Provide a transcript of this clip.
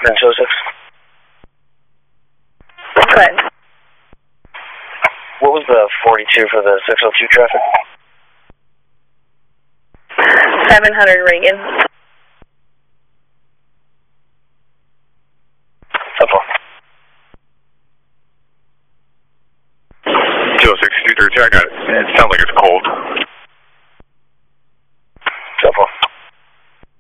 Falcon 206. Go ahead. What was the 42 for the 602 traffic? 700 Reagan. Simple. 206, 232, I got it. It sounds like it's